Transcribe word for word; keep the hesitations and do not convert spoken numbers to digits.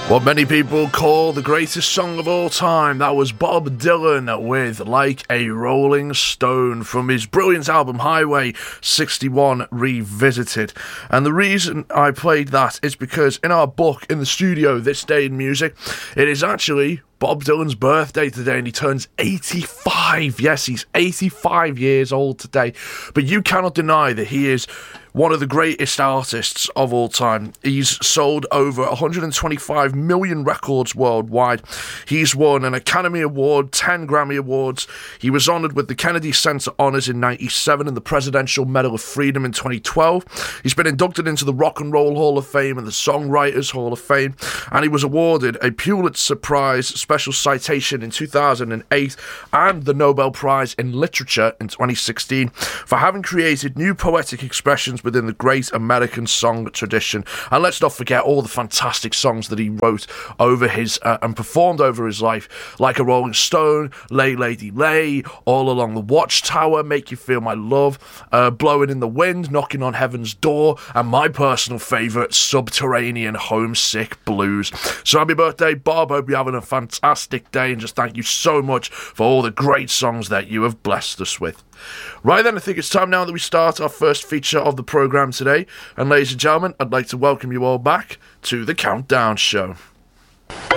What many people call the greatest song of all time, that was Bob Dylan with Like a Rolling Stone from his brilliant album Highway sixty-one Revisited. And the reason I played that is because in our book, in the studio, This Day in Music, it is actually Bob Dylan's birthday today, and he turns eighty-five. Yes, he's eighty-five years old today. But you cannot deny that he is one of the greatest artists of all time. He's sold over one hundred twenty-five million records worldwide. He's won an Academy Award, ten Grammy Awards. He was honoured with the Kennedy Center Honours in ninety-seven and the Presidential Medal of Freedom in twenty twelve. He's been inducted into the Rock and Roll Hall of Fame and the Songwriters Hall of Fame. And he was awarded a Pulitzer Prize Special Citation in two thousand eight and the Nobel Prize in Literature in twenty sixteen for having created new poetic expressions within the great American song tradition. And let's not forget all the fantastic songs that he wrote over his uh, and performed over his life, like A Rolling Stone, Lay Lady Lay, All Along the Watchtower, Make You Feel My Love, uh, Blowing in the Wind, Knocking on Heaven's Door, and my personal favourite, Subterranean Homesick Blues. So happy birthday, Bob. Hope you're having a fantastic day, and just thank you so much for all the great songs that you have blessed us with. Right then, I think it's time now that we start our first feature of the programme today. And ladies and gentlemen, I'd like to welcome you all back to the Countdown Show.